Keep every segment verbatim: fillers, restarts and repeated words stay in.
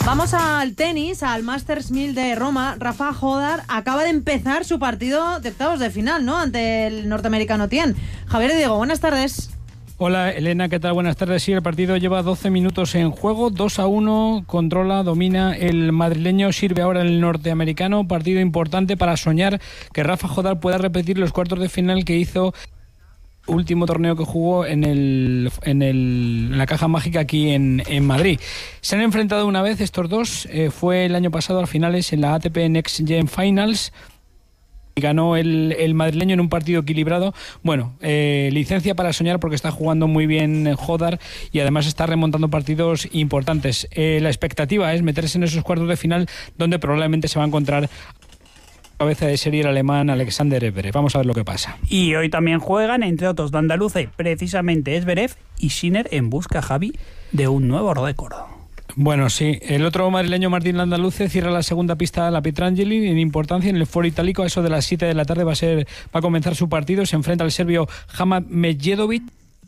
Vamos al tenis, al Masters mil de Roma. Rafa Jodar acaba de empezar su partido de octavos de final, ¿no?, ante el norteamericano Tien. Javier Diego, buenas tardes. Hola Elena, ¿qué tal? Buenas tardes. Sí, el partido lleva doce minutos en juego, dos a uno, controla, domina el madrileño, sirve ahora el norteamericano. Partido importante para soñar que Rafa Jodar pueda repetir los cuartos de final que hizo último torneo que jugó en el en el en la Caja Mágica aquí en, en Madrid. Se han enfrentado una vez estos dos, eh, fue el año pasado a finales en la A T P Next Gen Finals. Ganó el, el madrileño en un partido equilibrado. Bueno, eh, licencia para soñar porque está jugando muy bien Jodar y además está remontando partidos importantes. Eh, la expectativa es meterse en esos cuartos de final donde probablemente se va a encontrar cabeza de serie el alemán Alexander Zverev. Vamos a ver lo que pasa. Y hoy también juegan, entre otros, de andaluce, precisamente Zverev y Sinner en busca, Javi, de un nuevo récord. Bueno, sí. El otro madrileño, Martín Landaluce, cierra la segunda pista a la Pietrangeli en importancia en el Foro Itálico. A eso de las siete de la tarde va a ser va a comenzar su partido. Se enfrenta al serbio Hamad Medjedovic,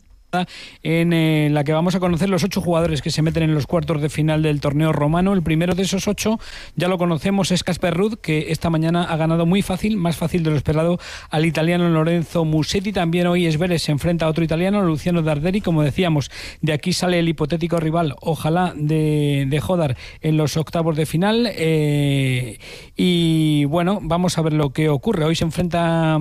en eh, la que vamos a conocer los ocho jugadores que se meten en los cuartos de final del torneo romano. El primero de esos ocho ya lo conocemos, es Casper Ruud, que esta mañana ha ganado muy fácil, más fácil de lo esperado, al italiano Lorenzo Musetti. También hoy Zverev se enfrenta a otro italiano, Luciano Darderi. Como decíamos, de aquí sale el hipotético rival, ojalá, de, de Jodar en los octavos de final. Eh, y bueno, vamos a ver lo que ocurre. Hoy se enfrenta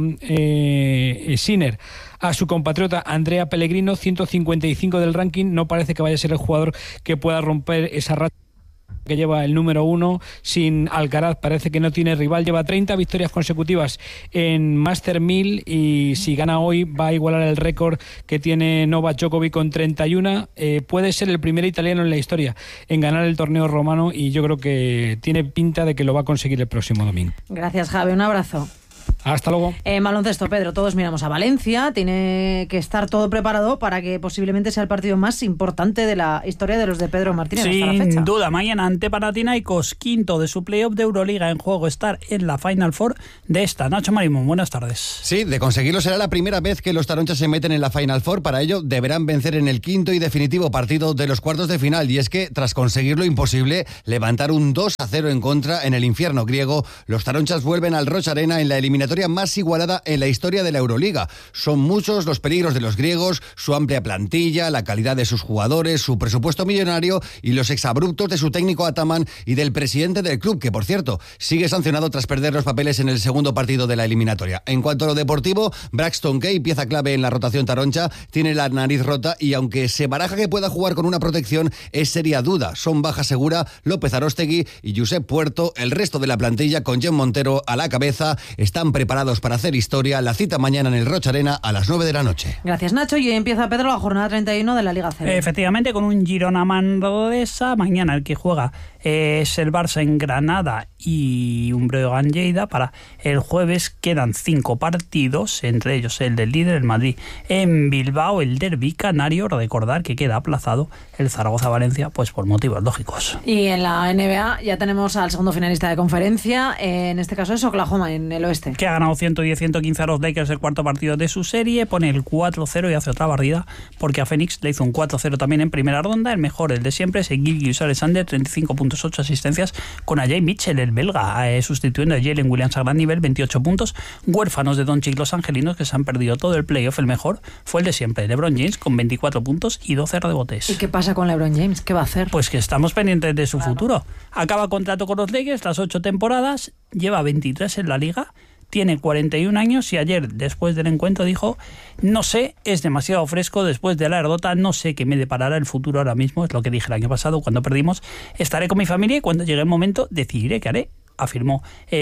eh, Sinner a su compatriota Andrea Pellegrino, ciento cincuenta y cinco del ranking. No parece que vaya a ser el jugador que pueda romper esa racha que lleva el número uno. Sin Alcaraz parece que no tiene rival. Lleva treinta victorias consecutivas en Master mil y si gana hoy va a igualar el récord que tiene Novak Djokovic con treinta y uno. Eh, puede ser el primer italiano en la historia en ganar el torneo romano y yo creo que tiene pinta de que lo va a conseguir el próximo domingo. Gracias, Javi. Un abrazo. Hasta luego. En baloncesto, Pedro, todos miramos a Valencia. Tiene que estar todo preparado para que posiblemente sea el partido más importante de la historia de los de Pedro Martínez Sin hasta la fecha. Sin duda, mañana ante Panathinaikos, quinto de su playoff de Euroliga en juego, estar en la Final Four de esta. Nacho Marimón, buenas tardes. Sí, de conseguirlo será la primera vez que los taronchas se meten en la Final Four. Para ello deberán vencer en el quinto y definitivo partido de los cuartos de final. Y es que, tras conseguir lo imposible, levantar un dos a cero en contra en el infierno griego, los taronchas vuelven al Roch Arena en la eliminatoria más igualada en la historia de la Euroliga. Son muchos los peligros de los griegos, su amplia plantilla, la calidad de sus jugadores, su presupuesto millonario y los exabruptos de su técnico Ataman y del presidente del club, que por cierto sigue sancionado tras perder los papeles en el segundo partido de la eliminatoria. En cuanto a lo deportivo, Braxton Kay, pieza clave en la rotación taroncha, tiene la nariz rota y aunque se baraja que pueda jugar con una protección, es seria duda. Son baja segura López Aróstegui y Josep Puerto. El resto de la plantilla, con Jen Montero a la cabeza, están preparados para hacer historia. La cita mañana en el Roch Arena a las nueve de la noche. Gracias, Nacho. Y empieza, Pedro, la jornada treinta y uno de la Liga C B. Efectivamente, con un Girona Manresa. Mañana el que juega es el Barça en Granada y un Breogán Lleida. Para el jueves quedan cinco partidos, entre ellos el del líder, el Madrid en Bilbao, el derbi canario. Recordar que queda aplazado el Zaragoza-Valencia, pues por motivos lógicos. Y en la N B A ya tenemos al segundo finalista de conferencia, en este caso es Oklahoma, en el oeste. Que ha ganado ciento diez a ciento quince a los Lakers el cuarto partido de su serie, pone el cuatro cero y hace otra barrida, porque a Phoenix le hizo un cuatro cero también en primera ronda. El mejor, el de siempre, es el Gilgeous-Alexander, treinta y cinco puntos, ocho asistencias, con Ajay Mitchell, el belga, eh, sustituyendo a Jalen Williams a gran nivel, veintiocho puntos. Huérfanos de Doncic los angelinos, que se han perdido todo el playoff. El mejor fue el de siempre, LeBron James, con veinticuatro puntos y doce rebotes. ¿Y qué pasa con LeBron James? ¿Qué va a hacer? Pues que estamos pendientes de su claro. futuro. Acaba contrato con los Lakers, las ocho temporadas, lleva veintitrés en la liga, tiene cuarenta y un años y ayer, después del encuentro, dijo: no sé, es demasiado fresco después de la derrota, no sé qué me deparará el futuro ahora mismo, es lo que dije el año pasado cuando perdimos. Estaré con mi familia y cuando llegue el momento decidiré qué haré, afirmó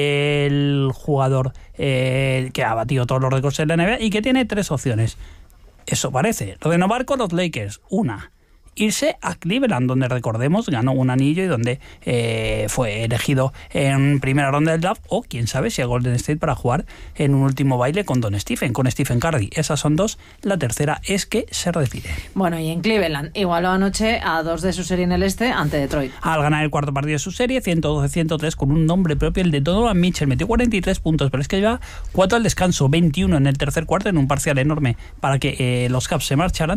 el jugador eh, que ha batido todos los récords en la N B A y que tiene tres opciones. Eso parece. Renovar con los Lakers, una. Irse a Cleveland, donde, recordemos, ganó un anillo y donde eh, fue elegido en primera ronda del draft, o quién sabe si a Golden State para jugar en un último baile con Don Stephen, con Stephen Curry. Esas son dos. La tercera es que se retire. Bueno, y en Cleveland igualó anoche a dos de su serie en el este ante Detroit. Al ganar el cuarto partido de su serie, ciento doce a ciento tres, con un nombre propio, el de Donovan Mitchell, metió cuarenta y tres puntos, pero es que lleva cuatro al descanso, veintiuno en el tercer cuarto, en un parcial enorme para que eh, los Cavs se marcharan.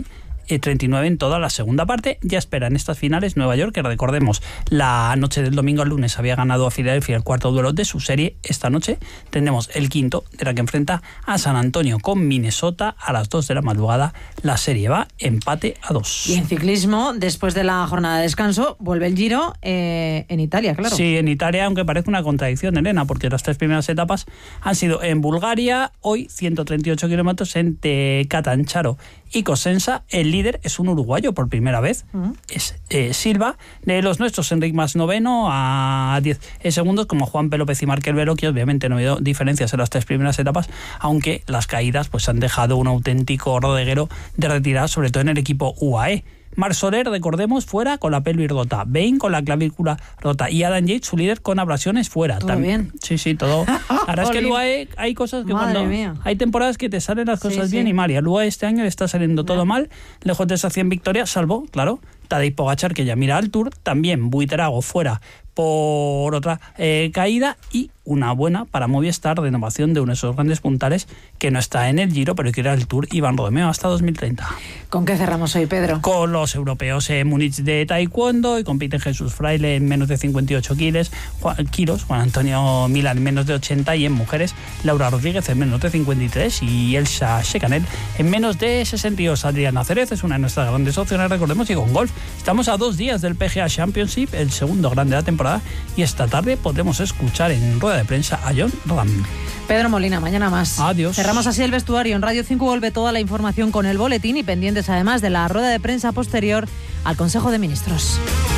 eh, treinta y nueve en toda la segunda parte. Ya esperan estas finales Nueva York, que recordemos, la noche del domingo al lunes había ganado a Filadelfia el cuarto duelo de su serie. Esta noche tendremos el quinto, de la que enfrenta a San Antonio con Minnesota a las dos de la madrugada. La serie va empate a dos. Y en ciclismo, después de la jornada de descanso, vuelve el Giro eh, en Italia, claro. Sí, en Italia, aunque parece una contradicción, Elena, porque las tres primeras etapas han sido en Bulgaria, hoy ciento treinta y ocho kilómetros entre Catanzaro y Cosenza. El líder es un uruguayo por primera vez, uh-huh. es eh, Silva. De los nuestros, Enric Mas noveno a diez segundos, como Juan P. López y Markel Velo, que obviamente no ha habido diferencias en las tres primeras etapas, aunque las caídas pues han dejado un auténtico rodeguero de retirada, sobre todo en el equipo U A E. Marc Soler, recordemos, fuera con la pelvis rota, Bain con la clavícula rota y Adam Yates, su líder, con abrasiones fuera. ¿Todo también. bien? Sí, sí, todo. Ahora es que el U A E hay cosas que Madre cuando... mía. Hay temporadas que te salen las cosas sí, bien sí. y mal, y al U A E este año le está saliendo todo Bien. mal, lejos de esa cien victorias, salvo, claro, Tadej Pogačar, que ya mira al Tour, también Buitrago fuera por otra eh, caída, y una buena para Movistar, renovación de uno de esos grandes puntales que no está en el Giro, pero que era el Tour, Iván Romeo, hasta dos mil treinta. ¿Con qué cerramos hoy, Pedro? Con los europeos en Múnich de taekwondo, y compiten Jesús Fraile en menos de cincuenta y ocho kilos, Juan, kilos, Juan Antonio Milán en menos de ochenta, y en mujeres Laura Rodríguez en menos de cincuenta y tres y Elsa Shekanel en menos de sesenta y dos. Adriana Cérez es una de nuestras grandes opciones, recordemos, y con golf. Estamos a dos días del P G A Championship, el segundo grande de la temporada, y esta tarde podremos escuchar en rueda de prensa a Jon Rahm. Pedro Molina, mañana más. Adiós. Cerramos así el vestuario. En Radio cinco vuelve toda la información con el boletín y pendientes además de la rueda de prensa posterior al Consejo de Ministros.